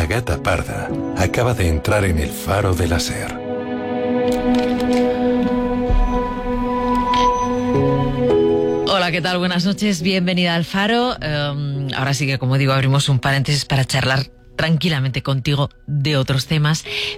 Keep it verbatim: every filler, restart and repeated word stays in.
Una gata parda acaba de entrar en el faro de la SER. Hola, ¿qué tal? Buenas noches, bienvenida al Faro. Um, ahora sí que, como digo, abrimos un paréntesis para charlar tranquilamente contigo de otros temas,